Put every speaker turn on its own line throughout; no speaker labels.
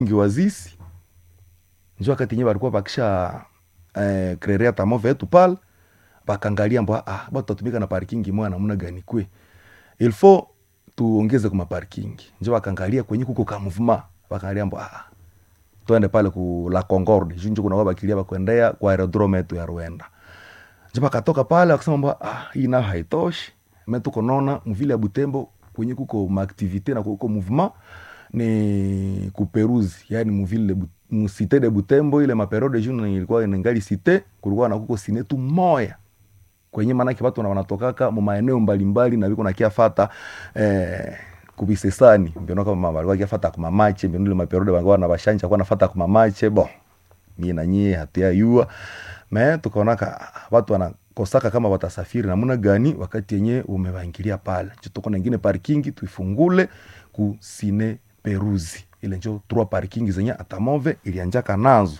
wazisi njoo wakati yenyewe walikuwa bakisha krerea tamove yetu pale bakangalia mbo bado tutumika na parking moja namna gani kwe il faut tuongeze kwa parking njoo wakangalia kwenye kuko ka movement bakangalia mbo tuende pale ku la Concorde junjo kuna wabakilia bakwendea kwa aerodrome yetu ya Rwanda njoo bakatoka pale wakasema mbo hii na haitoshi metu konona mvile ya Butembo kwenye kuko ma activité na kuko mouvement ni kuperuzi yani mvile musite de Butembo ile maperiode june ilikuwa inangali site kulikuwa na kuko sinetu moya kwenye manake watu wanatokaka mu maeneo mbalimbali na biko nakia fata kubisesani mbona kama walikuwa kiafata kwa mache mbona ile maperiode walikuwa na bashanja kwa nafata kwa mache mimi na nyie hatia yua tukaona watu wanakosaka kama watasafiri namna gani wakati yenyewe umewaingilia pale tuko na nyingine parking tuifungule ku sine peruzi ile njo 3 parking zenye atamove ilianjaka nazo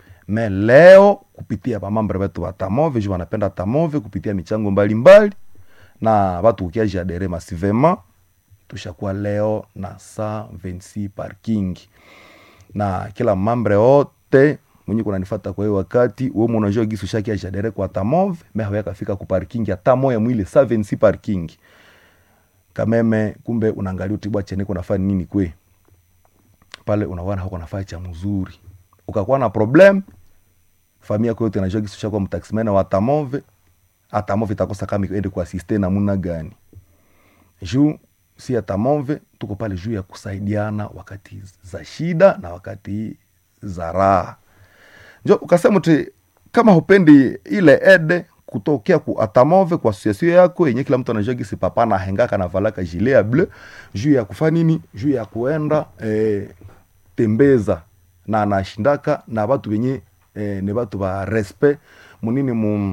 leo kupitia mambo wetu wa atamove je wanapenda atamove kupitia michango mbalimbali na watu ukiaje adere massivement tushakuwa leo na 126 parking na kila mambre wote mwenye kunanifuata kwa hiyo wakati wewe unajua gisu shaki ya adere kwa atamove hawakafika ku parking hata moja mwile 126 parking kameme kumbe unaangalia utibwa chene kunafanya nini kwe pale unaona hako nafanya cha mzuri ukakuwa na problem familia yako yote inajua kisu chako mtaximena wa atamove itakosa kama ende kuasiste na muna gani juu si atamove tuko pale juu ya kusaidiana wakati za shida na wakati za raha njoo ukasema kama hupendi ile ede kutokea ku atamove kwa association yako yenye kila mtu anajua gisi papa na hengaka na valaka gilet bleu juu ya kufanya nini juu ya kuenda tembeza na anashindaka na watu wenye ne watu ba respect munini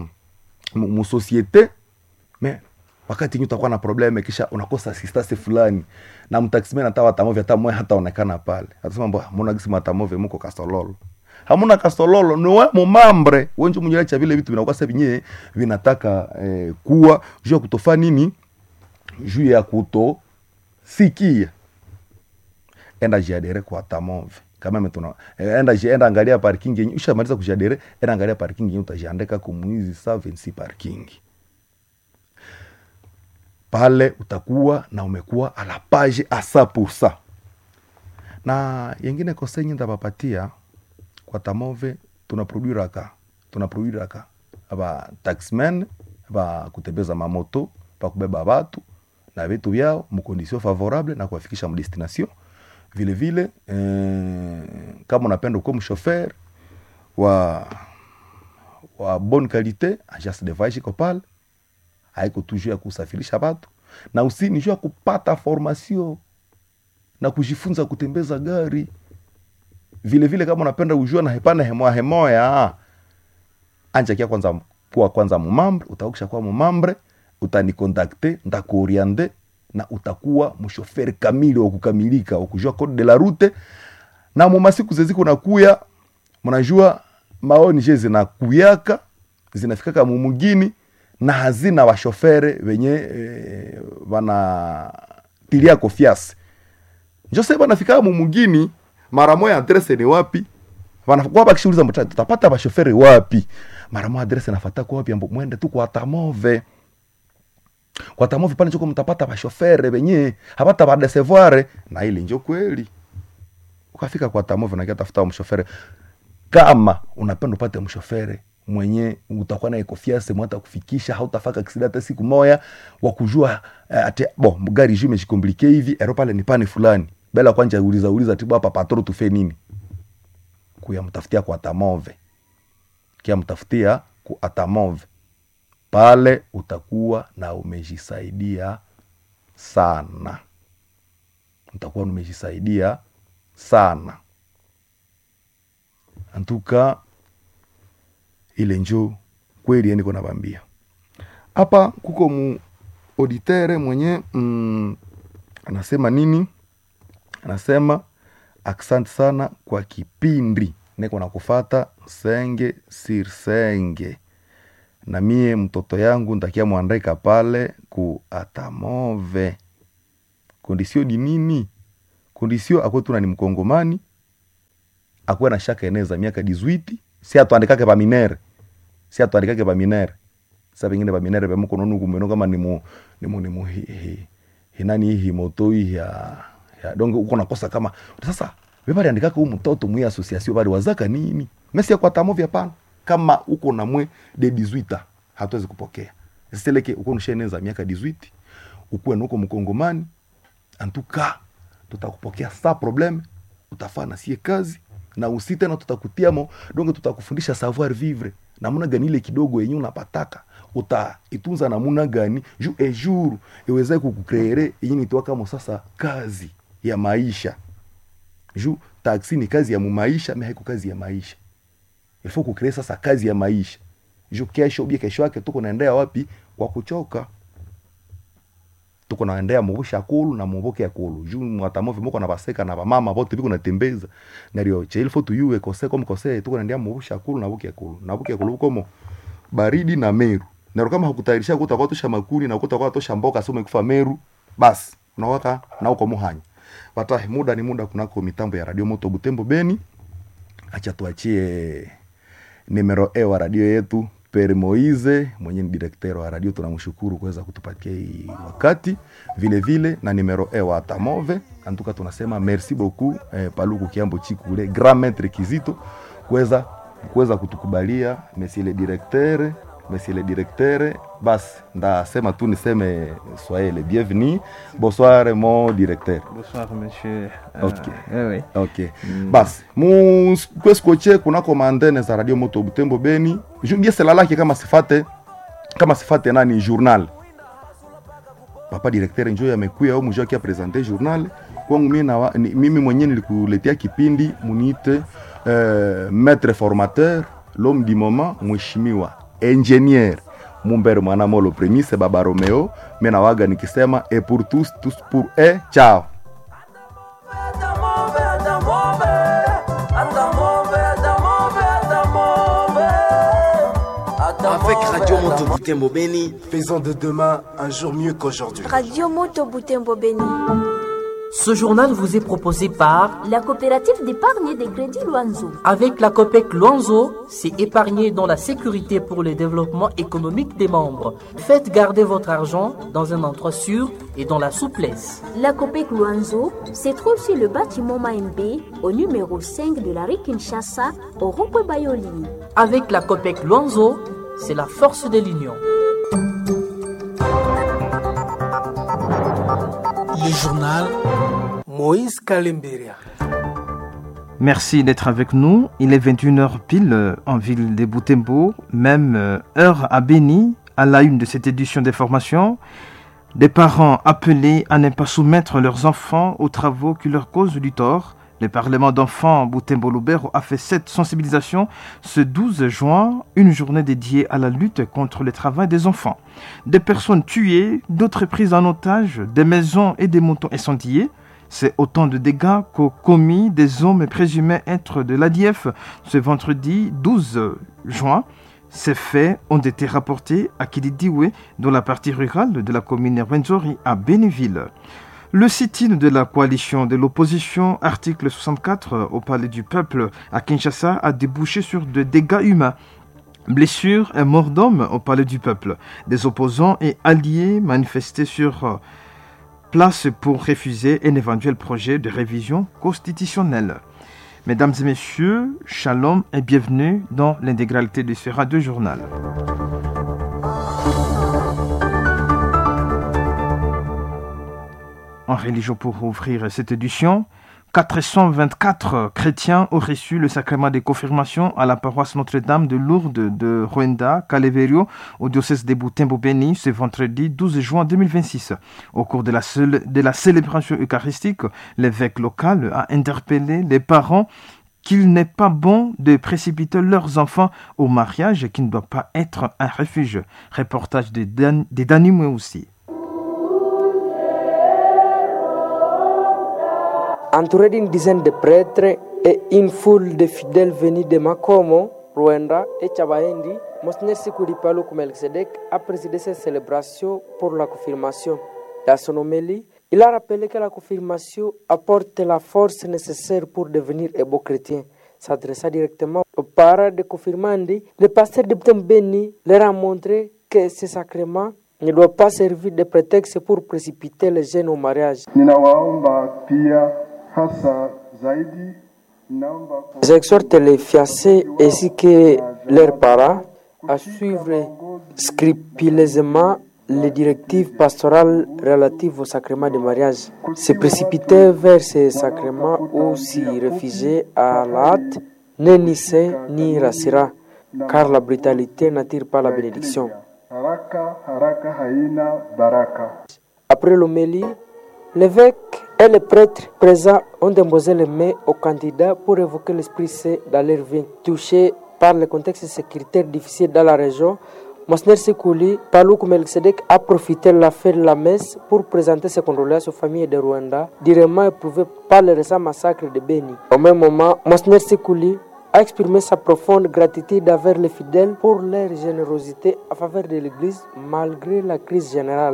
mu societe wakati nyuta kwa na probleme kisha unakosa assistance fulani na mtaximena hata atamove hata mwe hata onekana pale atasema mbona gisi atamove mko kasololo hamuna kasololo ni wewe mumambre wenje mnyele cha vile vitu vinakuwa sasa vinyewe vinataka kuwa juu ya kutofa nini juu ya kuto sikia enda jiadere kwa atamove kama metuna enda angalia parking yenyewe ushamaliza kujadere enda angalia parking yenyewe utajiandika kumuizi 26 parking pale utakuwa na umekuwa a la page a 100%. Na yengine kosenyi ndabapatia kwa tamove tunaproduiraka aba taxmen ba kutembeza mamoto pa kubeba watu na vitu vyao mu condition favorable na kuwafikisha mu destination vile vile kama unapenda kuwa mchauffeur wa bonne qualité agence de voyage kopal haiko toujours ya kusafirisha watu na usi ni jua kupata formation na kujifunza kutembeza gari vile vile kama unapenda ujua na hepana hemoya anja kia kwanza mumambre utaukisha kwa mumambre utanikontakte ndakuoriente na utakuwa mshoferi kamili wa kukamilika wa kujua code de la route na mumasiku zeziko nakuya mnajua maoni je zinakuyaka zinafikaka mumugini na hazina wa shofere wenye wana tilia kofiasi njoo sasa wanafika mumugini mara moja adresse ni wapi wanakuwa bakishuhuliza mtata tutapata ba shofere wapi mara moja adresse nafuata kwa wapi ambapo mwende tu kwa atamove kwa tamovi pale njoko mtapata ba shofere wenye hapata ba desevoir na ile njoo kweli ukafika kwa tamovi na kitafuta mshofere kama unapenda upate mshofere mwenye utakuwa na confiance mwata kufikisha hautafaka accident siku moja wa kujua gari juu imejicomplique hivi ero pale ni pane fulani bela kwanja uliza tibu hapa patro tufe nini kuya mtafutia kwa atamove kia mtafutia ku atamove pale utakuwa na umejisaidia sana antuka ile njoo kweli niko nabambia hapa kuko mu auditere mwenye anasema nini anasema asante sana kwa kipindi niko nakufata senge sir senge na mie mtoto yangu ndakia muandaika pale ku atamove kondisio ni nini kondisio akwetu na ni mkongomani akuwe na shaka eneza miaka 18 si atuandikake pa minere sa pengine pa minere bemu kono nuku mweno kama ni mu hinani hii moto hii ya donc uko nakosa kama sasa wewe andikaka huyu mtoto mwe association bali wazaka nini mesi kwa tamovya pana kama uko na mwe de 18 hatuwezi kupokea seleke uko nusheneza miaka 18 ukuwe nuko mkongomani antuka tutakupokea sa problem utafanya sie kazi na usite na tutakutiamo donc tutakufundisha savoir vivre namuna gani ile kidogo yenyewe unapataka utaitunza namuna gani jour iweze kukukreere yenyewe itoa kama sasa kazi ya maisha taxi ni kazi ya maisha mais haiko kazi ya maisha il faut kukreer sasa kazi ya maisha kesho yake tuko naendea wapi kwa kuchoka tuko naendea mubusha kulu na muboke ya kulu mwatamovi moko na baseka na bamama bote biko natembeza nario che il faut tu yue kose comme kose tuko naendea mubusha kulu na boke ya kulu komo baridi na Meru na kama hakutayarisha kutakuwa tosha makuni na kutakuwa tosha mboka sio umekufa Meru basi unawaka na uko muhanya watahi muda ni muda kunako mitambo ya Radio Moto Butembo Beni. Acha tuachie numero wa radio yetu Pere Moize mwenye ni directeur wa radio, tunamshukuru kuweza kutupatia hii wakati vile na numero wa Atamove. Antuka tunasema merci beaucoup Paluku Kiambo Chikule grand maître Kizito kuweza kutukubalia monsieur le directeur bas ndasema tu niseme soyez le bienvenu. Bonsoir mon directeur.
Bonsoir monsieur.
Oui. OK. Bas mu kweskoche kuna komandene za Radio Moto Butembo Beni. Jungie selalaki kama sifate nani journal. Papa directeur njoo amekuya au mjoo kia presenter journal. Kwangu mimi mwenyewe nilikuletea kipindi munite maître formateur l'homme du moment mheshimiwa engineer Mumbere Mwanamolo Premise Baba Romeo. Mena waga nikisema et pour tous pour ciao.
Avec Radio Moto Butembo Beni, faisons de demain un jour mieux qu'aujourd'hui.
Radio Moto Butembo Beni.
Ce journal vous est proposé par
la coopérative d'épargne et de crédit Luanzo.
Avec la COPEC Luanzo, c'est épargner dans la sécurité pour le développement économique des membres. Faites garder votre argent dans un endroit sûr et dans la souplesse.
La COPEC Luanzo se trouve sur le bâtiment Maembe au numéro 5 de la rue Kinshasa au rond-point Bayoli.
Avec la COPEC Luanzo, c'est la force de l'union.
Le journal Moïse Kalemberia.
Merci d'être avec nous. Il est 21h pile en ville de Butembo, même heure à Beni, à la une de cette édition des formations. Des parents appelés à ne pas soumettre leurs enfants aux travaux qui leur causent du tort. Le Parlement d'enfants Butembo-Lubero a fait cette sensibilisation ce 12 juin, une journée dédiée à la lutte contre le travail des enfants. Des personnes tuées, d'autres prises en otage, des maisons et des moutons incendiés. C'est autant de dégâts qu'ont commis des hommes présumés être de l'ADF ce vendredi 12 juin. Ces faits ont été rapportés à Kididiwe, dans la partie rurale de la commune Rwenzori à Bénéville. Le sit-in de la coalition de l'opposition, article 64 au Palais du Peuple à Kinshasa, a débouché sur des dégâts humains. Blessures et morts d'hommes au Palais du Peuple. Des opposants et alliés manifestaient sur place pour refuser un éventuel projet de révision constitutionnelle. Mesdames et messieurs, shalom et bienvenue dans l'intégralité de ce radio journal. En religion pour ouvrir cette édition, 424 chrétiens ont reçu le sacrement de confirmation à la paroisse Notre-Dame de Lourdes de Rwenda, Kaleverio, au diocèse de Butembo-Beni, ce vendredi 12 juin 2026. Au cours de la célébration eucharistique, l'évêque local a interpellé les parents qu'il n'est pas bon de précipiter leurs enfants au mariage et qui ne doit pas être un refuge. Reportage de Dani aussi.
Entouré d'une dizaine de prêtres et une foule de fidèles venus de Makomo, Rwanda et Chabahendi, Monseigneur Sikuli Paluku Melkisedek a présidé cette célébration pour la confirmation. Dans son homélie, il a rappelé que la confirmation apporte la force nécessaire pour devenir un bon chrétien. s'adressa directement aux parents de confirmandi. Le pasteur de Beni leur a montré que ce sacrement ne doit pas servir de prétexte pour précipiter les jeunes au mariage. J'exhorte les fiancés ainsi que leurs parents à suivre scrupuleusement les directives pastorales relatives au sacrement de mariage. Se précipiter vers ces sacrements ou s'y réfugier à la hâte n'est ni sain ni rassurant, car la brutalité n'attire pas la bénédiction. Après l'homélie, l'évêque et les prêtres présents ont déposé les mains aux candidats pour évoquer l'Esprit Saint dans leur vie. Touchés par le contexte sécuritaire difficile dans la région, Monseigneur Sekouli Paluku Melkisedek a profité de la fête de la messe pour présenter ses condoléances aux familles de Rwanda, durement éprouvées par le récent massacre de Beni. Au même moment, Monseigneur Sekouli a exprimé sa profonde gratitude envers les fidèles pour leur générosité en faveur de l'Église malgré la crise générale.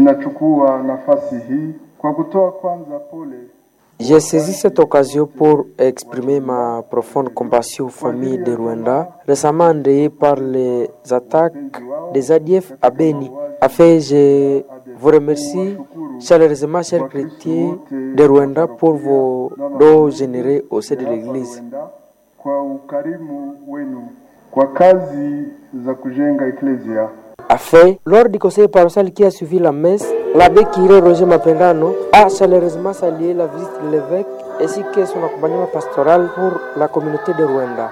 J'ai saisi cette occasion pour exprimer ma profonde compassion aux familles de Rwanda, récemment endeuillées par les attaques des ADF à Beni. Enfin, je vous remercie chaleureusement, chers chrétiens de Rwanda, pour vos dons généreux au sein de l'Église. Enfin, lors du conseil paroissial qui a suivi la messe, l'abbé Kiré Roger Mapendano a chaleureusement salué la visite de l'évêque ainsi que son accompagnement pastoral pour la communauté de Rwanda.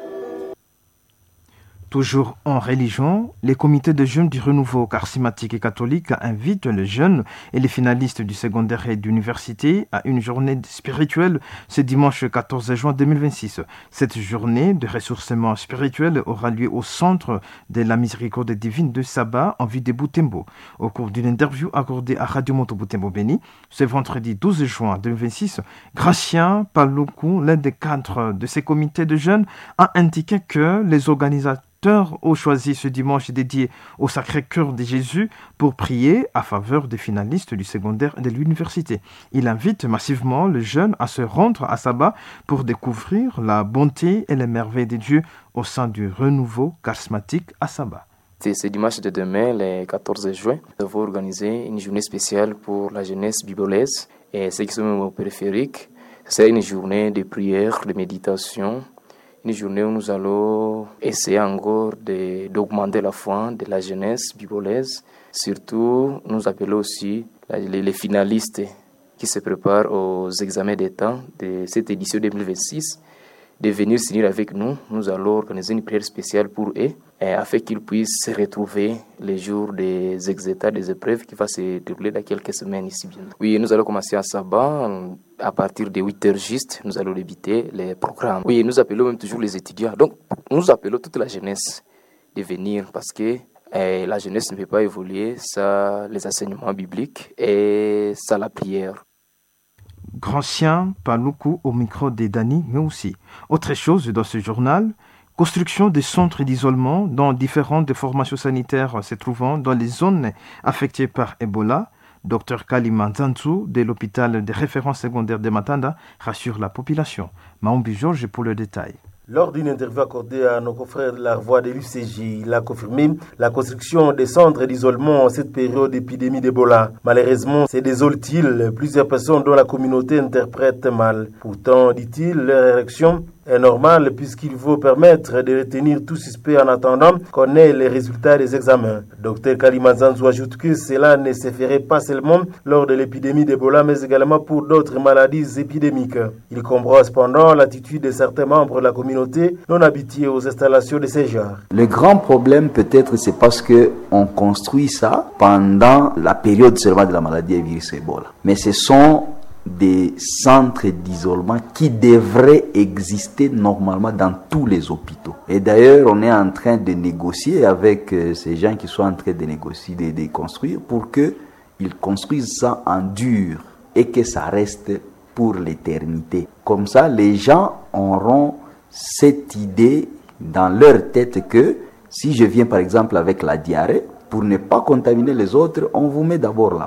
Toujours en religion, les comités de jeunes du renouveau charismatique et catholique invitent les jeunes et les finalistes du secondaire et d'université à une journée spirituelle ce dimanche 14 juin 2026. Cette journée de ressourcement spirituel aura lieu au centre de la miséricorde divine de Saba en vue de Butembo. Au cours d'une interview accordée à Radio Moto Butembo Beni, ce vendredi 12 juin 2026, Gracien Paluku, l'un des cadres de ces comités de jeunes, a indiqué que les organisateurs ont choisi ce dimanche dédié au Sacré-Cœur de Jésus pour prier à faveur des finalistes du secondaire et de l'université. Il invite massivement les jeunes à se rendre à Saba pour découvrir la bonté et les merveilles de Dieu au sein du renouveau charismatique à Saba.
Ce dimanche de demain, le 14 juin, nous avons organisé une journée spéciale pour la jeunesse bibolaise et ceux qui sont au périphérique. C'est une journée de prière, de méditation, une journée où nous allons essayer encore d'augmenter la foi de la jeunesse bibolaise. Surtout, nous appelons aussi les finalistes qui se préparent aux examens d'État de cette édition 2026 de venir s'unir avec nous. Nous allons organiser une prière spéciale pour eux afin qu'ils puissent se retrouver les jours des exétats, des épreuves qui vont se dérouler dans quelques semaines ici. Oui, nous allons commencer à Saba. À partir de 8h juste, nous allons débuter les programmes. Oui, nous appelons même toujours les étudiants. Donc, nous appelons toute la jeunesse de venir parce que la jeunesse ne peut pas évoluer sans les enseignements bibliques et sans la prière.
Gracien Paluku au micro de Dani, mais aussi. Autre chose dans ce journal, construction des centres d'isolement dans différentes formations sanitaires se trouvant dans les zones affectées par Ebola. Dr Kalima Nzanzu de l'hôpital de référence secondaire de Matanda rassure la population. Maombi Georges pour le détail.
Lors d'une interview accordée à nos confrères de la Voix de l'UCJ, il a confirmé la construction des centres d'isolement en cette période d'épidémie d'Ebola. Malheureusement, c'est désole-t-il, plusieurs personnes dont la communauté interprète mal. Pourtant, dit-il, leur réaction est normale puisqu'il faut permettre de retenir tout suspect en attendant qu'on ait les résultats des examens. Dr Kalimazanzou ajoute que cela ne se ferait pas seulement lors de l'épidémie d'Ebola, mais également pour d'autres maladies épidémiques. Il comprend cependant l'attitude de certains membres de la communauté non habitués aux installations de ces genres.
Le grand problème peut-être c'est parce que on construit ça pendant la période seulement de la maladie virus Ebola. Mais ce sont des centres d'isolement qui devraient exister normalement dans tous les hôpitaux. Et d'ailleurs, on est en train de négocier avec ces gens qui sont en train de négocier, de construire pour qu'ils construisent ça en dur et que ça reste pour l'éternité. Comme ça, les gens auront cette idée dans leur tête que si je viens par exemple avec la diarrhée, pour ne pas contaminer les autres, on vous met d'abord là-bas.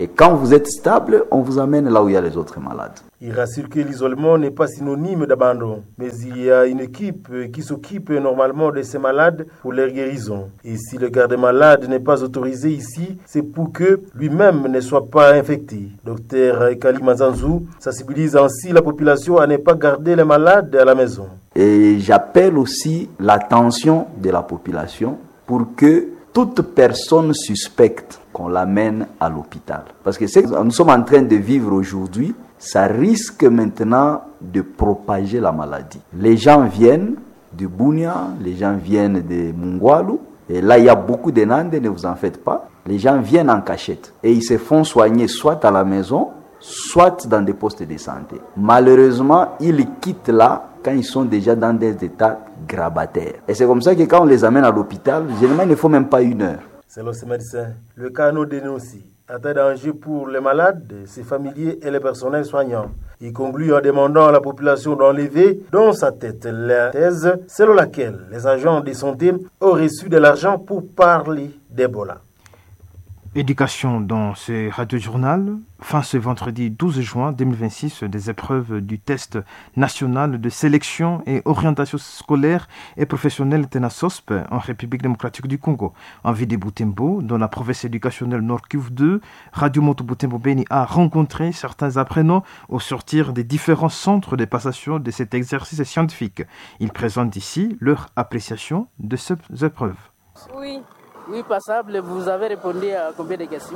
Et quand vous êtes stable, on vous amène là où il y a les autres malades.
Il rassure que l'isolement n'est pas synonyme d'abandon, mais il y a une équipe qui s'occupe normalement de ces malades pour leur guérison. Et si le garde-malade n'est pas autorisé ici, c'est pour que lui-même ne soit pas infecté. Dr Kali Mazanzou sensibilise ainsi la population à ne pas garder les malades à la maison.
Et j'appelle aussi l'attention de la population pour que toute personne suspecte qu'on l'amène à l'hôpital. Parce que ce que nous sommes en train de vivre aujourd'hui, ça risque maintenant de propager la maladie. Les gens viennent de Bunia, les gens viennent de Mungwalu, et là il y a beaucoup de Nandes, ne vous en faites pas. Les gens viennent en cachette et ils se font soigner soit à la maison, soit dans des postes de santé. Malheureusement, ils quittent là quand ils sont déjà dans des états grabataires. Et c'est comme ça que quand on les amène à l'hôpital, généralement il ne faut même pas 1 heure.
Selon ces médecins, le cas nous dénonce un danger pour les malades, ses familiers et les personnels soignants. Il conclut en demandant à la population d'enlever dans sa tête la thèse selon laquelle les agents de santé ont reçu de l'argent pour parler d'Ebola.
Éducation dans ce radio-journal. Fin ce vendredi 12 juin 2026, des épreuves du test national de sélection et orientation scolaire et professionnelle TENASOSP en République démocratique du Congo. En ville de Butembo, dans la province éducationnelle Nord Kivu 2, Radio Moto Butembo Beni a rencontré certains apprenants au sortir des différents centres de passation de cet exercice scientifique. Ils présentent ici leur appréciation de ces épreuves.
Oui, passable. Vous avez répondu à combien de questions?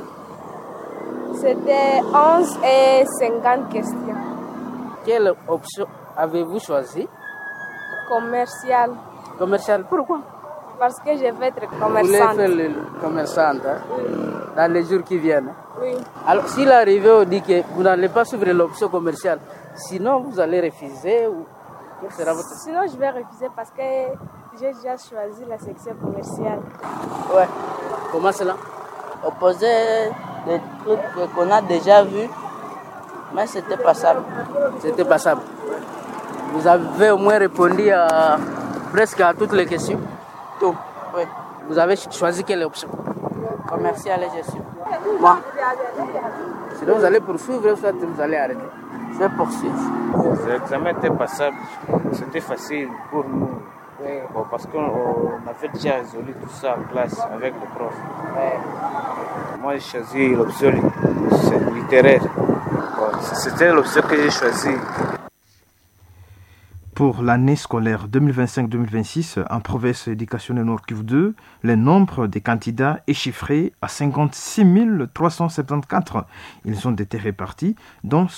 C'était 11 et 50 questions.
Quelle option avez-vous choisi?
Commercial.
Commercial, pourquoi?
Parce que je vais être commerçante.
Vous voulez faire le commerçante dans les jours qui viennent?
Oui.
Alors, s'il arrive, on dit que vous n'allez pas suivre l'option commerciale, sinon vous allez refuser ou quel sera votre...
Sinon, je vais refuser parce que j'ai déjà choisi la section commerciale.
Ouais. Comment cela?
Opposer des trucs qu'on a déjà vus, mais c'était passable.
C'était passable. Vous avez au moins répondu à presque à toutes les questions?
Tout, oui.
Vous avez choisi quelle option?
Commercial et gestion.
Moi. Sinon vous allez poursuivre ou soit vous allez arrêter?
Je vais poursuivre.
L'examen était passable, c'était facile pour nous. Oui. Bon, parce qu'on avait déjà résolu tout ça en classe avec le prof.
Ouais.
Moi j'ai choisi l'option littéraire. Bon, c'était l'option que j'ai choisie.
Pour l'année scolaire 2025-2026, en province éducationnelle Nord Kivu 2, le nombre des candidats est chiffré à 56 374. Ils ont été répartis dans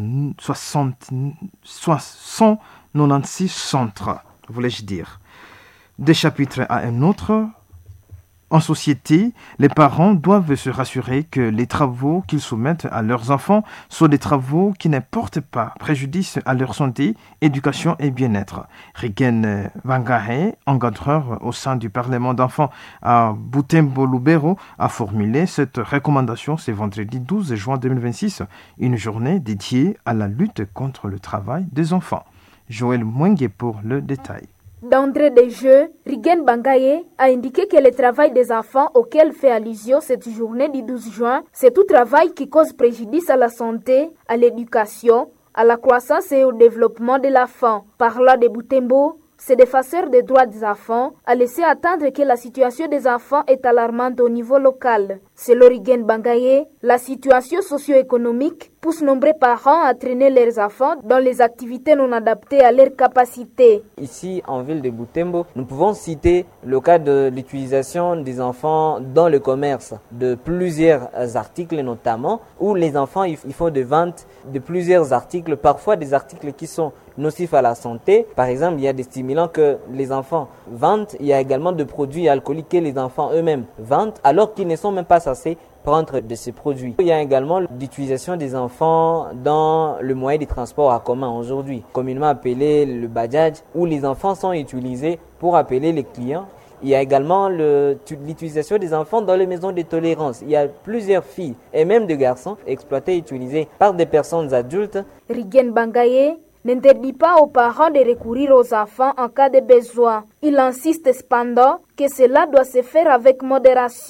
196 centres, voulais-je dire. Des chapitres à un autre. En société, les parents doivent se rassurer que les travaux qu'ils soumettent à leurs enfants sont des travaux qui ne portent pas préjudice à leur santé, éducation et bien-être. Rigen Vangahe, encadreur au sein du Parlement d'enfants à Butembo Lubero, a formulé cette recommandation ce vendredi 12 juin 2026, une journée dédiée à la lutte contre le travail des enfants. Joël Mwengue pour le détail.
D'entrée de jeu, Rigen Bangaye a indiqué que le travail des enfants auquel fait allusion cette journée du 12 juin, c'est tout travail qui cause préjudice à la santé, à l'éducation, à la croissance et au développement de l'enfant. Parlant de Butembo, ce défenseur des droits des enfants a laissé attendre que la situation des enfants est alarmante au niveau local. Selon Rigen Bangaye, la situation socio-économique pousse nombreux parents à traîner leurs enfants dans les activités non adaptées à leurs capacités.
Ici, en ville de Butembo, nous pouvons citer le cas de l'utilisation des enfants dans le commerce de plusieurs articles notamment, où les enfants ils font des ventes de plusieurs articles, parfois des articles qui sont nocifs à la santé. Par exemple, il y a des stimulants que les enfants vendent. Il y a également des produits alcooliques que les enfants eux-mêmes vendent, alors qu'ils ne sont même pas censés prendre de ces produits. Il y a également l'utilisation des enfants dans le moyen de transport en commun aujourd'hui, communément appelé le bajaj, où les enfants sont utilisés pour appeler les clients. Il y a également l'utilisation des enfants dans les maisons de tolérance. Il y a plusieurs filles et même des garçons exploités et utilisés par des personnes adultes.
Rigen Bangaye n'interdit pas aux parents de recourir aux enfants en cas de besoin. Il insiste cependant que cela doit se faire avec modération.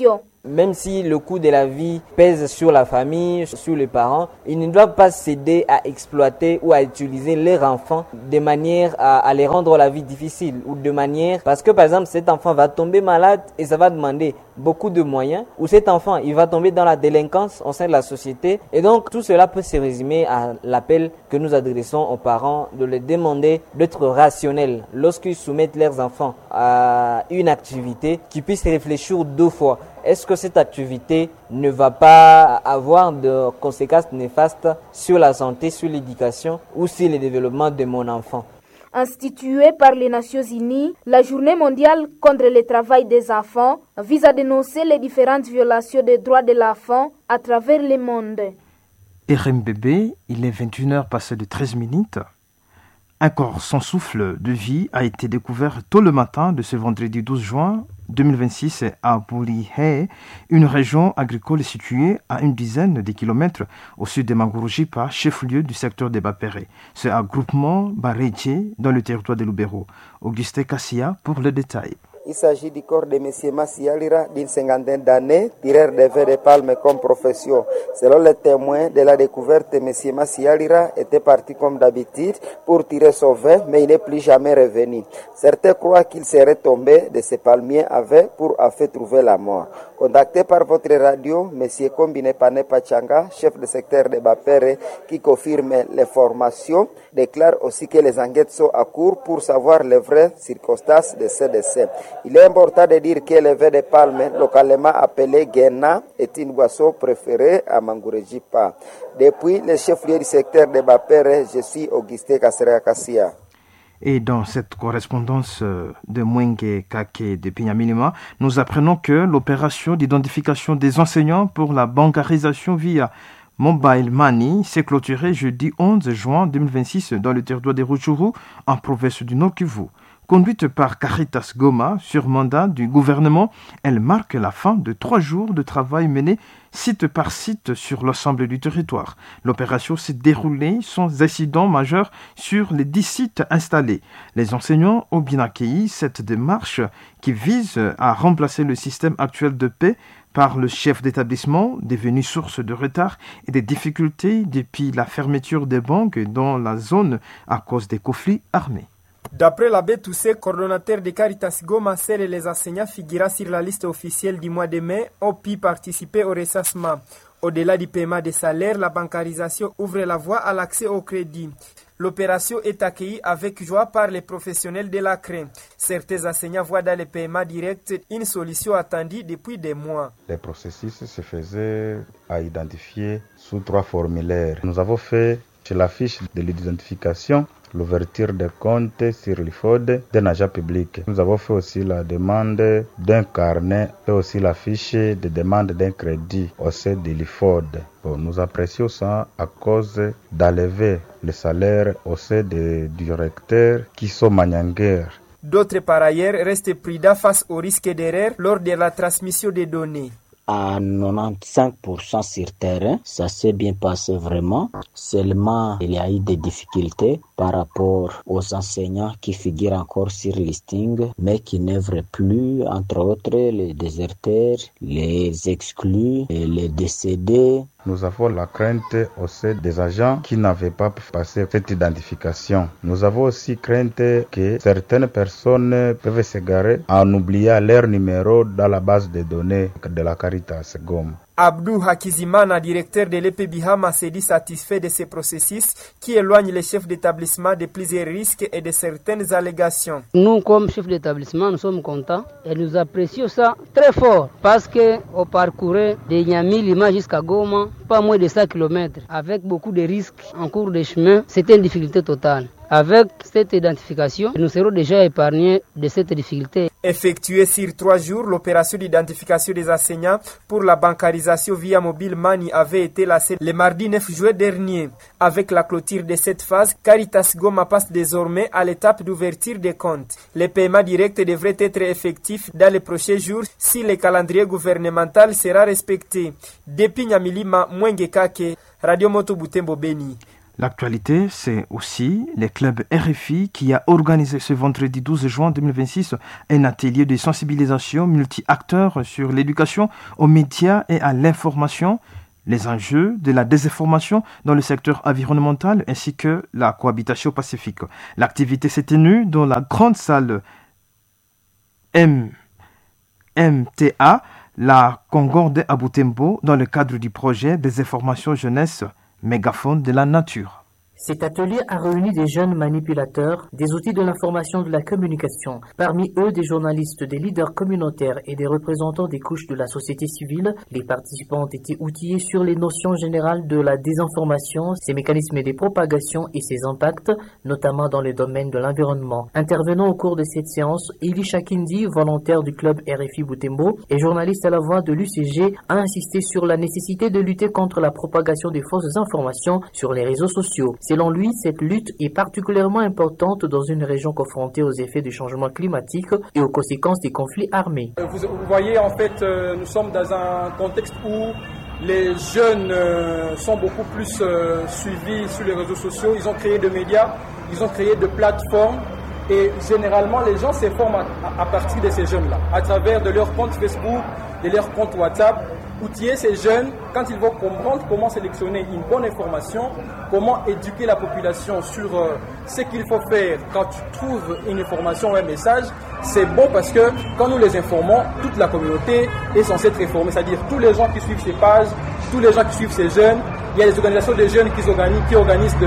même si le coût de la vie pèse sur la famille, sur les parents, ils ne doivent pas céder à exploiter ou à utiliser leurs enfants de manière à les rendre la vie difficile ou de manière parce que par exemple cet enfant va tomber malade et ça va demander beaucoup de moyens ou cet enfant il va tomber dans la délinquance au sein de la société et donc tout cela peut se résumer à l'appel que nous adressons aux parents de les demander d'être rationnels lorsqu'ils soumettent leurs enfants à une activité qui puisse réfléchir 2 fois. Est-ce que cette activité ne va pas avoir de conséquences néfastes sur la santé, sur l'éducation ou sur le développement de mon enfant?
Instituée par les Nations Unies, la Journée mondiale contre le travail des enfants vise à dénoncer les différentes violations des droits de l'enfant à travers le monde.
RMBB, il est 21h passé de 13 minutes. Un corps sans souffle de vie a été découvert tôt le matin de ce vendredi 12 juin 2026 à Boulihé, une région agricole située à une dizaine de kilomètres au sud de Mangurujipa, chef-lieu du secteur de Bapere. C'est un groupement Barétier dans le territoire de Lubero. Augustin Kassia pour le détail.
Il s'agit du corps de M. Massialira d'une 50aine d'années, tireur de verre de palme comme profession. Selon les témoins de la découverte, M. Massialira était parti comme d'habitude pour tirer son verre, mais il n'est plus jamais revenu. Certains croient qu'il serait tombé de ses palmiers pour trouver la mort. Contacté par votre radio, M. Kombine Pane Pachanga, chef de secteur de Bapere, qui confirme les formations, déclare aussi que les enquêtes sont à court pour savoir les vraies circonstances de ce décès. Il est important de dire que le verre de palme, localement appelé Guéna, est une boisson préférée à Mangurejipa. Depuis le chef-lieu du secteur de Bapere, je suis Augustin Kassia.
Et dans cette correspondance de Mwenge Kake de Pinyaminima, nous apprenons que l'opération d'identification des enseignants pour la bancarisation via Mobile Money s'est clôturée jeudi 11 juin 2026 dans le territoire de Rutshuru, en province du Nord Kivu. Conduite par Caritas Goma sur mandat du gouvernement, elle marque la fin de 3 jours de travail mené site par site sur l'ensemble du territoire. L'opération s'est déroulée sans incident majeur sur les 10 sites installés. Les enseignants ont bien accueilli cette démarche qui vise à remplacer le système actuel de paie par le chef d'établissement, devenu source de retard et de difficultés depuis la fermeture des banques dans la zone à cause des conflits armés.
D'après l'abbé Toussé, coordonnateur de Caritas Goma, seuls les enseignants figurant sur la liste officielle du mois de mai ont pu participer au ressassement. Au-delà du paiement des salaires, la bancarisation ouvre la voie à l'accès au crédit. L'opération est accueillie avec joie par les professionnels de la CRE. Certains enseignants voient dans le paiement direct une solution attendue depuis des mois.
Le processus se faisait à identifier sous 3 formulaires. Nous avons fait sur la fiche de l'identification l'ouverture de comptes sur l'IFOD d'un agent public. Nous avons fait aussi la demande d'un carnet et aussi la fiche de demande d'un crédit au sein de l'IFOD. Nous apprécions ça à cause d'enlever le salaire au sein des directeurs qui sont magnangueurs.
D'autres par ailleurs restent prudents face au risque d'erreur lors de la transmission des données.
À 95% sur terrain, ça s'est bien passé vraiment. Seulement, il y a eu des difficultés par rapport aux enseignants qui figurent encore sur le listing, mais qui n'œuvrent plus, entre autres les déserteurs, les exclus, et les décédés.
Nous avons la crainte aussi des agents qui n'avaient pas passé cette identification. Nous avons aussi crainte que certaines personnes peuvent s'égarer en oubliant leur numéro dans la base de données de la Caritas Goma.
Abdou Hakizimana, directeur de l'EP Bihama, s'est dit satisfait de ce processus qui éloigne les chefs d'établissement de plusieurs risques et de certaines allégations.
Nous, comme chefs d'établissement, nous sommes contents et nous apprécions ça très fort parce qu'on parcourait de Niamey, Lima jusqu'à Goma, pas moins de 100 km, avec beaucoup de risques en cours de chemin. C'était une difficulté totale. Avec cette identification, nous serons déjà épargnés de cette difficulté.
Effectuée sur 3 jours, l'opération d'identification des enseignants pour la bancarisation via Mobile Money avait été lancée le mardi 9 juillet dernier. Avec la clôture de cette phase, Caritas Goma passe désormais à l'étape d'ouverture des comptes. Les paiements directs devraient être effectifs dans les prochains jours si le calendrier gouvernemental sera respecté. Depuis Nyamilima, Mwenge Kake, Radio Moto Butembo Beni.
L'actualité, c'est aussi le club RFI qui a organisé ce vendredi 12 juin 2026 un atelier de sensibilisation multi-acteurs sur l'éducation aux médias et à l'information, les enjeux de la désinformation dans le secteur environnemental ainsi que la cohabitation pacifique. L'activité s'est tenue dans la grande salle MTA, la Concorde à Butembo, dans le cadre du projet des informations jeunesse mégaphone de la nature.
Cet atelier a réuni des jeunes manipulateurs, des outils de l'information de la communication. Parmi eux, des journalistes, des leaders communautaires et des représentants des couches de la société civile. Les participants ont été outillés sur les notions générales de la désinformation, ses mécanismes de propagation et ses impacts, notamment dans le domaine de l'environnement. Intervenant au cours de cette séance, Eli Shakindi, volontaire du club RFI Butembo et journaliste à la voix de l'UCG, a insisté sur la nécessité de lutter contre la propagation des fausses informations sur les réseaux sociaux. Selon lui, cette lutte est particulièrement importante dans une région confrontée aux effets du changement climatique et aux conséquences des conflits armés.
Vous voyez, en fait, nous sommes dans un contexte où les jeunes sont beaucoup plus suivis sur les réseaux sociaux. Ils ont créé des médias, ils ont créé des plateformes et généralement, les gens s'informent à partir de ces jeunes-là, à travers de leur compte Facebook, de leur compte WhatsApp. Outiller ces jeunes quand ils vont comprendre comment sélectionner une bonne information, comment éduquer la population sur ce qu'il faut faire quand tu trouves une information ou un message. C'est bon parce que quand nous les informons, toute la communauté est censée être informée, c'est-à-dire tous les gens qui suivent ces pages, tous les gens qui suivent ces jeunes. Il y a des organisations de jeunes qui organisent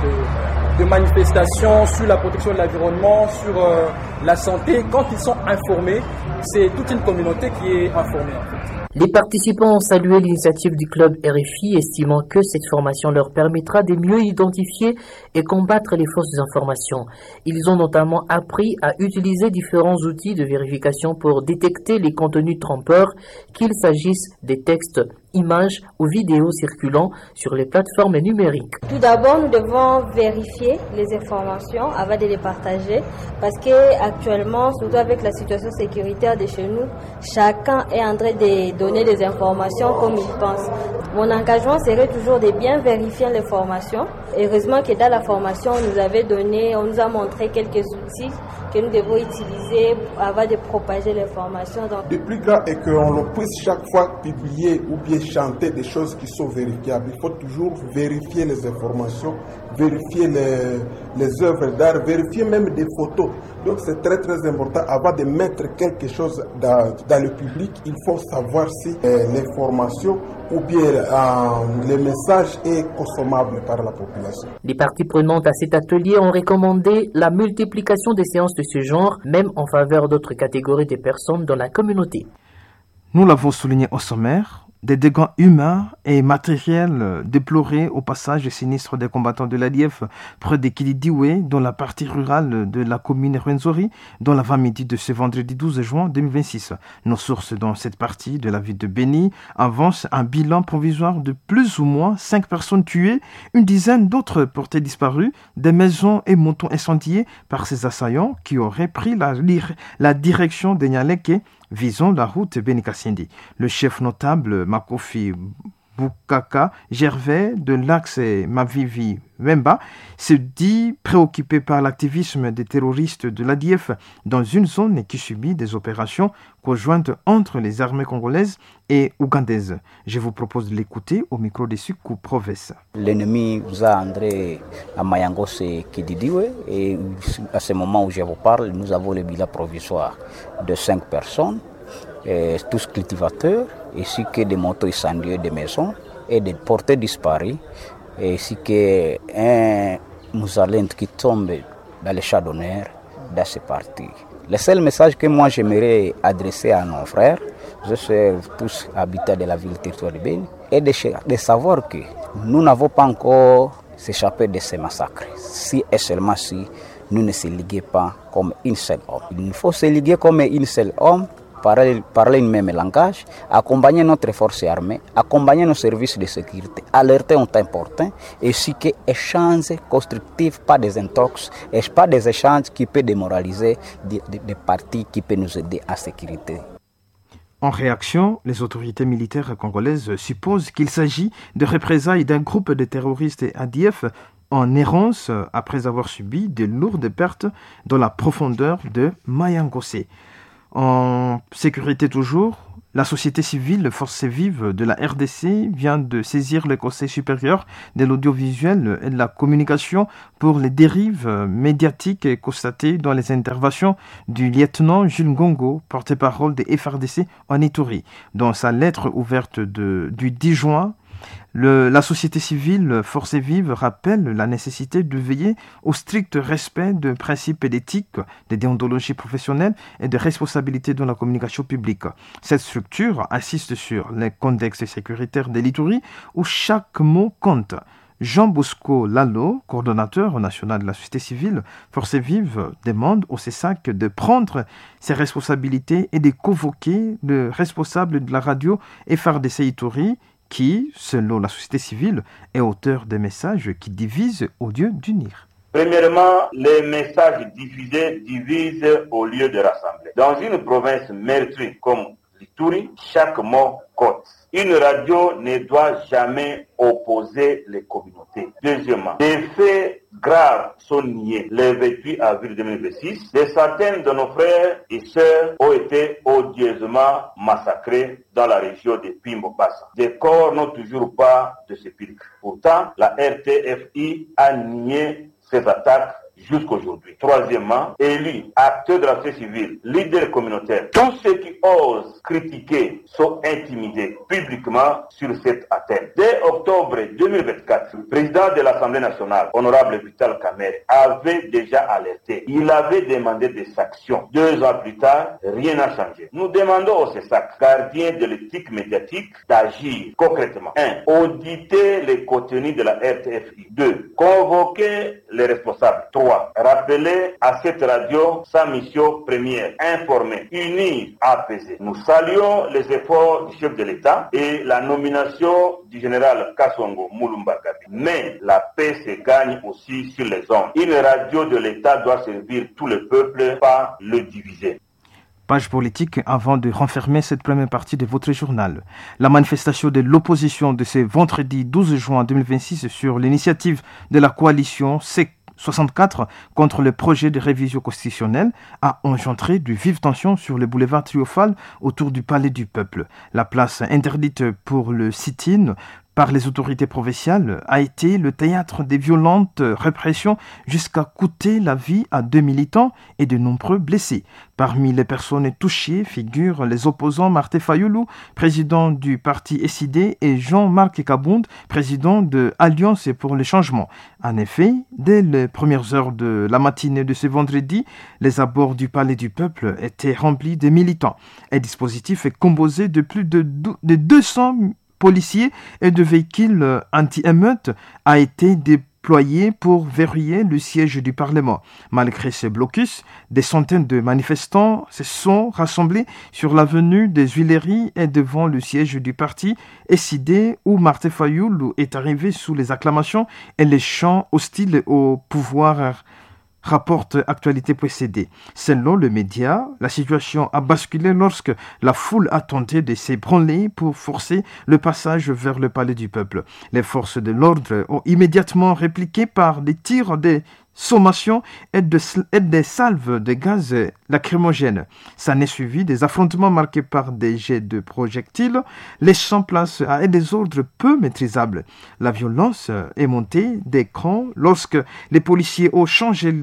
de manifestations sur la protection de l'environnement, sur la santé. Quand ils sont informés, c'est toute une communauté qui est informée en fait.
Les participants ont salué l'initiative du club RFI, estimant que cette formation leur permettra de mieux identifier et combattre les fausses informations. Ils ont notamment appris à utiliser différents outils de vérification pour détecter les contenus trompeurs, qu'il s'agisse des textes, images ou vidéos circulant sur les plateformes numériques.
Tout d'abord, nous devons vérifier les informations avant de les partager parce qu'actuellement, surtout avec la situation sécuritaire de chez nous, chacun est en train de donner des informations comme il pense. Mon engagement serait toujours de bien vérifier l'information. Heureusement que dans la formation, on nous a montré quelques outils que nous devons utiliser avant de propager l'information.
Le plus grave est qu'on puisse chaque fois publier ou bien chanter des choses qui sont vérifiables. Il faut toujours vérifier les informations, vérifier les œuvres d'art, vérifier même des photos. Donc c'est très très important. Avant de mettre quelque chose dans le public, il faut savoir si l'information ou bien le message est consommable par la population.
Les parties prenantes à cet atelier ont recommandé la multiplication des séances de ce genre, même en faveur d'autres catégories de personnes dans la communauté.
Nous l'avons souligné au sommaire, des dégâts humains et matériels déplorés au passage sinistre des combattants de l'ADF près de Kilidiwe, dans la partie rurale de la commune Rwenzori, dans l'avant-midi de ce vendredi 12 juin 2026. Nos sources dans cette partie de la ville de Beni avancent un bilan provisoire de plus ou moins 5 personnes tuées, une dizaine d'autres portées disparues, des maisons et moutons incendiés par ces assaillants qui auraient pris la direction de Nyaleke, visant la route Beni-Kasindi. Le chef notable Makofi Bukaka Gervais de l'axe Mavivi Wemba se dit préoccupé par l'activisme des terroristes de l'ADF dans une zone qui subit des opérations conjointes entre les armées congolaises et ougandaises. Je vous propose de l'écouter au micro de Suku Proves.
L'ennemi vous a entré à Mayangos et Kididiwe et à ce moment où je vous parle, nous avons le bilan provisoire de 5 personnes, tous cultivateurs, ainsi que des motos incendiées des maisons et des portées disparues, ainsi qu'un Moussalent qui tombe dans les chardonnaires dans ces parties. Le seul message que moi j'aimerais adresser à nos frères, tous habitants de la ville territoire de Beni, est de savoir que nous n'avons pas encore s'échappé de ces massacres. Si et seulement si nous ne se liguons pas comme un seul homme. Il faut se liguer comme un seul homme, parler le même langage, accompagner notre force armée, accompagner nos services de sécurité, alerter en temps important, ainsi que échanges constructifs, pas des intox, et pas des échanges qui peuvent démoraliser des parties qui peuvent nous aider à sécurité.
En réaction, les autorités militaires congolaises supposent qu'il s'agit de représailles d'un groupe de terroristes ADF en errance après avoir subi de lourdes pertes dans la profondeur de Mayangosé. En sécurité toujours, la société civile Forces Vives de la RDC vient de saisir le Conseil supérieur de l'audiovisuel et de la communication pour les dérives médiatiques constatées dans les interventions du lieutenant Jules Ngongo, porte-parole des FRDC en Ituri. Dans sa lettre ouverte du 10 juin, la société civile Forces Vives rappelle la nécessité de veiller au strict respect de principes d'éthique, de déontologie professionnelle et de responsabilité dans la communication publique. Cette structure insiste sur les contextes sécuritaires de l'Ituri où chaque mot compte. Jean Bosco Lalo, coordonnateur national de la société civile Forces Vives, demande au CESAC de prendre ses responsabilités et de convoquer le responsable de la radio FRDC Ituri qui, selon la société civile, est auteur des messages qui divisent au lieu d'unir.
Premièrement, les messages diffusés divisent au lieu de rassembler. Dans une province meurtrie comme l'Ituri, chaque mot compte. Une radio ne doit jamais opposer les communautés. Deuxièmement, des faits graves sont niés. Le 28 avril 2026, des centaines de nos frères et sœurs ont été odieusement massacrés dans la région de Pimbo-Bassa. Des corps n'ont toujours pas de sépulcre. Pourtant, la RTFI a nié ces attaques jusqu'aujourd'hui. Troisièmement, élus, acteurs de la société civile, leaders communautaires, tous ceux qui osent critiquer sont intimidés publiquement sur cette atteinte. Dès octobre 2024, le président de l'Assemblée nationale, honorable Vital Kamerhe, avait déjà alerté. Il avait demandé des sanctions. 2 ans plus tard, rien n'a changé. Nous demandons au CESAC, gardien de l'éthique médiatique, d'agir concrètement. 1. Auditer les contenus de la RTFI. 2. Convoquer les responsables. 3. Rappeler à cette radio sa mission première, informer, unir, apaiser. Nous saluons les efforts du chef de l'État et la nomination du général Kassongo Moulumba Gabi. Mais la paix se gagne aussi sur les hommes. Une radio de l'État doit servir tout le peuple, pas le diviser.
Page politique avant de renfermer cette première partie de votre journal. La manifestation de l'opposition de ce vendredi 12 juin 2026 sur l'initiative de la coalition C64 contre le projet de révision constitutionnelle a engendré de vives tensions sur le boulevard Triomphal autour du Palais du Peuple. La place interdite pour le sit-in par les autorités provinciales a été le théâtre des violentes répressions jusqu'à coûter la vie à 2 militants et de nombreux blessés. Parmi les personnes touchées figurent les opposants Martin Fayoulou, président du parti SID, et Jean-Marc Kabound, président de Alliance pour le changement. En effet, dès les premières heures de la matinée de ce vendredi, les abords du Palais du Peuple étaient remplis de militants. Un dispositif est composé de plus de 200 policiers et de véhicules anti-émeutes a été déployé pour verrouiller le siège du Parlement. Malgré ce blocus, des centaines de manifestants se sont rassemblés sur l'avenue des Huileries et devant le siège du parti SID où Martin Fayoulou est arrivé sous les acclamations et les chants hostiles au pouvoir, rapporte Actualité.cd. Selon le média, la situation a basculé lorsque la foule a tenté de s'ébranler pour forcer le passage vers le Palais du Peuple. Les forces de l'ordre ont immédiatement répliqué par des tirs, des sommations et des salves de gaz lacrymogènes. Ça n'est suivi des affrontements marqués par des jets de projectiles, laissant place à des ordres peu maîtrisables. La violence est montée des crans lorsque les policiers ont chargé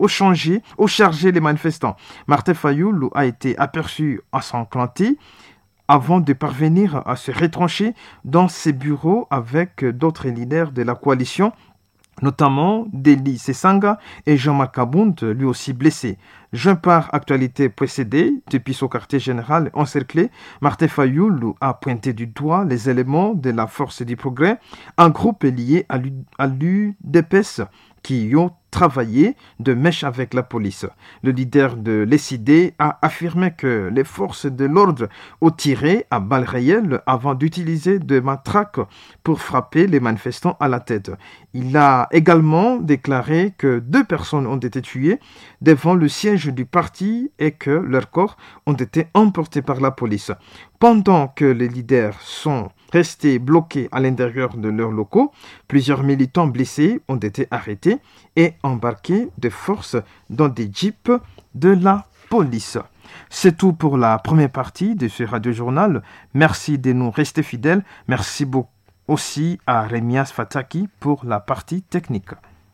les manifestants. Martin Fayoulou a été aperçu ensanglanté avant de parvenir à se retrancher dans ses bureaux avec d'autres leaders de la coalition, notamment Deli Sesanga et Jean-Marc Kabound, lui aussi blessé. Je pars Actualité.cd, depuis son quartier général encerclé, Martin Fayoulou a pointé du doigt les éléments de la Force du Progrès, un groupe lié à l'UDPS qui y ont travaillé de mèche avec la police. Le leader de l'SID a affirmé que les forces de l'ordre ont tiré à balles réelles avant d'utiliser des matraques pour frapper les manifestants à la tête. Il a également déclaré que 2 personnes ont été tuées devant le siège du parti et que leurs corps ont été emportés par la police. Pendant que les leaders sont restés bloqués à l'intérieur de leurs locaux, plusieurs militants blessés ont été arrêtés et embarqués de force dans des jeeps de la police. C'est tout pour la première partie de ce radio-journal. Merci de nous rester fidèles. Merci beaucoup aussi à Rémias Fataki pour la partie technique.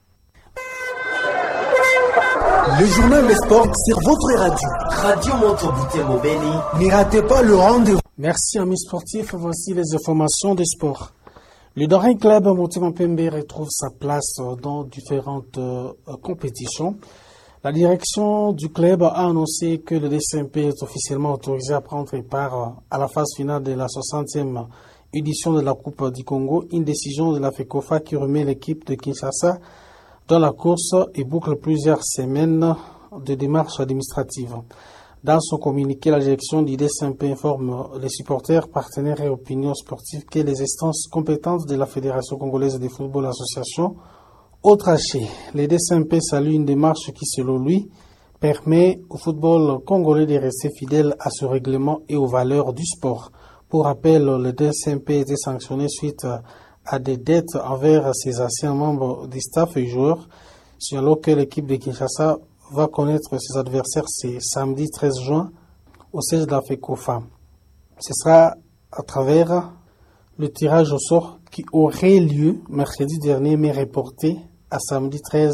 Le journal des sports sur votre radio. Radio Monteboutembo Beni. Ne ratez pas le rendez-vous.
Merci amis sportifs, voici les informations de sport. Le Doré Club Monteboutembo retrouve sa place dans différentes compétitions. La direction du club a annoncé que le DCMP est officiellement autorisé à prendre part à la phase finale de la 60e édition de la Coupe du Congo, une décision de la FECOFA qui remet l'équipe de Kinshasa dans la course et boucle plusieurs semaines de démarches administratives. Dans son communiqué, la direction du DCMP informe les supporters, partenaires et opinions sportives que les instances compétentes de la Fédération congolaise de football association ont tranché. Le DCMP salue une démarche qui, selon lui, permet au football congolais de rester fidèle à ce règlement et aux valeurs du sport. Pour rappel, le DCMP a été sanctionné suite à des dettes envers ses anciens membres du staff et joueurs, alors que l'équipe de Kinshasa va connaître ses adversaires ce samedi 13 juin au siège de la FECOFA. Ce sera à travers le tirage au sort qui aurait lieu mercredi dernier mais reporté à samedi 13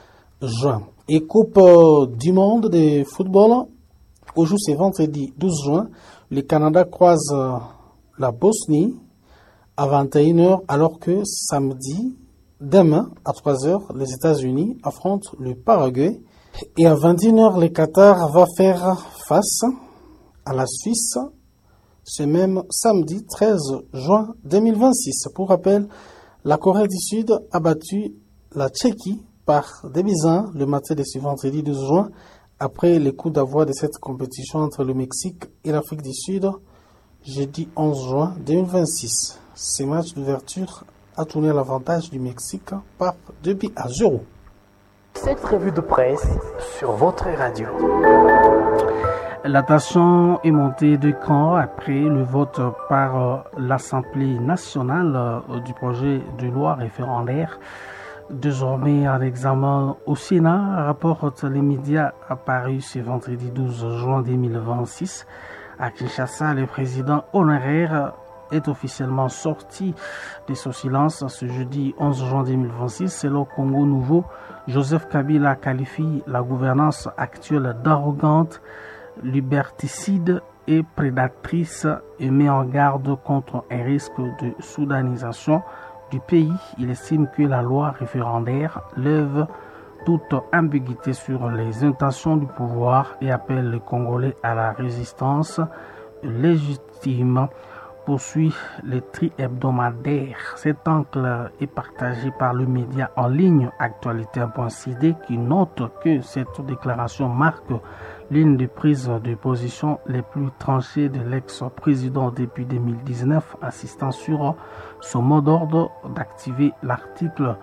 juin. Et Coupe du monde de football, aujourd'hui c'est vendredi 12 juin, le Canada croise la Bosnie à 21h alors que samedi, demain à 3h, les États-Unis affrontent le Paraguay. Et à 21h, le Qatar va faire face à la Suisse ce même samedi 13 juin 2026. Pour rappel, la Corée du Sud a battu la Tchéquie par 2-1 le matin de ce vendredi 12 juin après les coups d'envoi de cette compétition entre le Mexique et l'Afrique du Sud jeudi 11 juin 2026. Ce match d'ouverture a tourné à l'avantage du Mexique par 2-0.
Cette revue de presse sur votre radio.
La tension est montée de camp après le vote par l'Assemblée nationale du projet de loi référendaire. Désormais en examen au Sénat, rapportent les médias apparus ce vendredi 12 juin 2026. À Kinshasa, le président honoraire est officiellement sorti de son silence ce jeudi 11 juin 2026. Selon Congo Nouveau, Joseph Kabila qualifie la gouvernance actuelle d'arrogante, liberticide et prédatrice et met en garde contre un risque de soudanisation du pays. Il estime que la loi référendaire lève toute ambiguïté sur les intentions du pouvoir et appelle les Congolais à la résistance légitime. Poursuit le tri hebdomadaire. Cet angle est partagé par le média en ligne Actualité.cd qui note que cette déclaration marque l'une des prises de position les plus tranchées de l'ex-président depuis 2019, insistant sur son mot d'ordre d'activer l'article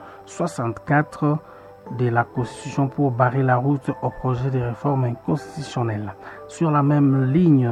64 de la Constitution pour barrer la route au projet de réforme constitutionnelle. Sur la même ligne,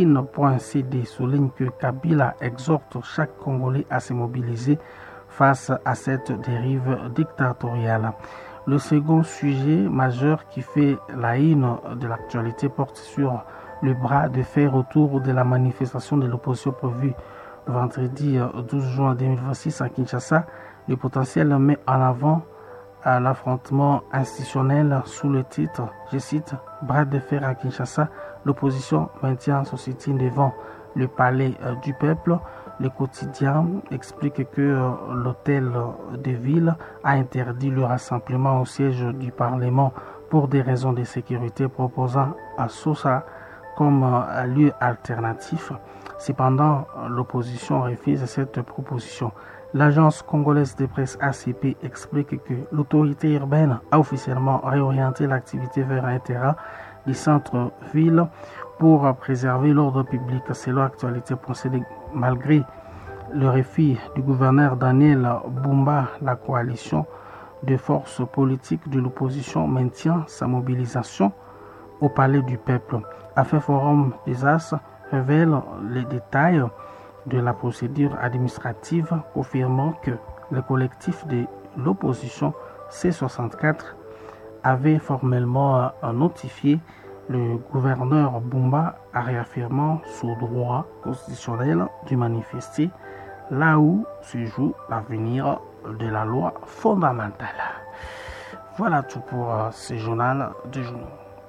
IN.cd souligne que Kabila exhorte chaque Congolais à se mobiliser face à cette dérive dictatoriale. Le second sujet majeur qui fait la une de l'actualité porte sur le bras de fer autour de la manifestation de l'opposition prévue vendredi 12 juin 2026 à Kinshasa. Le potentiel met en avant à l'affrontement institutionnel sous le titre, je cite, « Bras de fer à Kinshasa, l'opposition maintient son sit-in devant le palais du peuple ». Le quotidien explique que l'hôtel de ville a interdit le rassemblement au siège du Parlement pour des raisons de sécurité, proposant à Sosa comme lieu alternatif. Cependant, l'opposition refuse cette proposition. L'agence congolaise de presse ACP explique que l'autorité urbaine a officiellement réorienté l'activité vers un terrain du centre-ville pour préserver l'ordre public. Selon Actualité.cd, malgré le refus du gouverneur Daniel Bumba, la coalition de forces politiques de l'opposition maintient sa mobilisation au palais du peuple. A fait forum des As, révèle les détails de la procédure administrative, confirmant que le collectif de l'opposition C64 avait formellement notifié le gouverneur Bumba, réaffirmant son droit constitutionnel de manifester là où se joue l'avenir de la loi fondamentale. Voilà tout pour ce journal de journaux.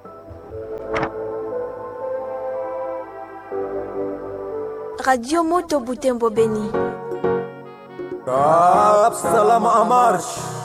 Radio Moto Butembo Beni.
Cap Salam en marche.